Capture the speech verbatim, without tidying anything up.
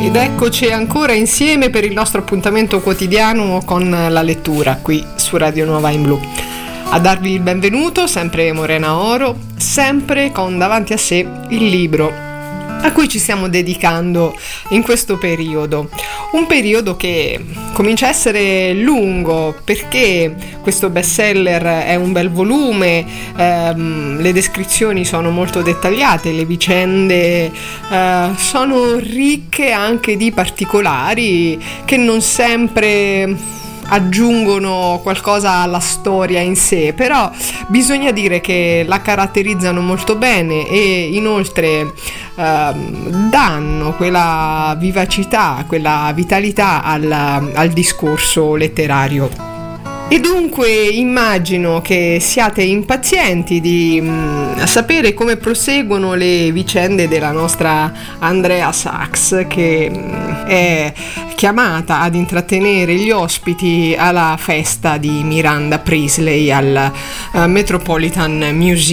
ed eccoci ancora insieme per il nostro appuntamento quotidiano con la lettura qui su Radio Nuova in Blu. A darvi il benvenuto, sempre Morena Oro, sempre con davanti a sé il libro a cui ci stiamo dedicando in questo periodo. Un periodo che comincia a essere lungo perché questo bestseller è un bel volume, ehm, le descrizioni sono molto dettagliate, le vicende eh, sono ricche anche di particolari che non sempre aggiungono qualcosa alla storia in sé, però bisogna dire che la caratterizzano molto bene e inoltre ehm, danno quella vivacità, quella vitalità al, al discorso letterario. E dunque immagino che siate impazienti di mh, sapere come proseguono le vicende della nostra Andrea Sachs, che mh, è chiamata ad intrattenere gli ospiti alla festa di Miranda Priestly al uh, Metropolitan Museum.